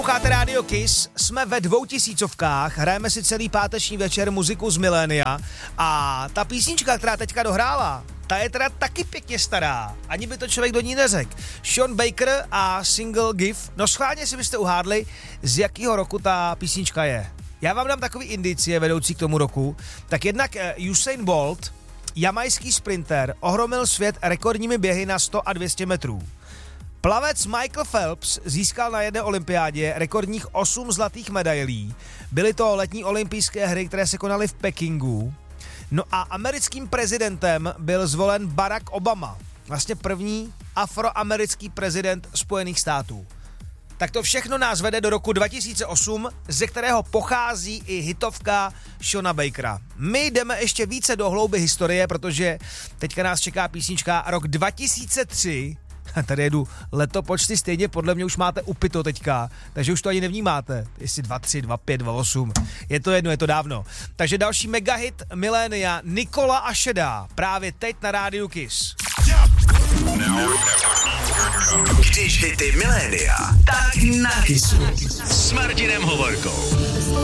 Posloucháte Radio Kiss, jsme ve 2000, hrajeme si celý páteční večer muziku z milénia a ta písnička, která teďka dohrála, ta je teda taky pěkně stará, ani by to člověk do ní neřekl. Sean Baker a single Give, no schválně si byste uhádli, z jakého roku ta písnička je. Já vám dám takový indicie vedoucí k tomu roku, tak jednak Usain Bolt, jamajský sprinter, ohromil svět rekordními běhy na 100 a 200 metrů. Plavec Michael Phelps získal na jedné olympiádě rekordních 8 zlatých medailí. Byly to letní olympijské hry, které se konaly v Pekingu. No a americkým prezidentem byl zvolen Barack Obama. Vlastně první afroamerický prezident Spojených států. Tak to všechno nás vede do roku 2008, ze kterého pochází i hitovka Seana Bakera. My jdeme ještě více do hlouby historie, protože teďka nás čeká písnička rok 2003. Tady jedu letopočty, stejně podle mě už máte upito teďka, takže už to ani nevnímáte, jestli 2.3, 2.5, 2.8, je to jedno, je to dávno. Takže další megahit milénia Nikola a Šedá, právě teď na rádiu Kiss. Když hity milénia, tak na Kissu s Martinem Hovorkou.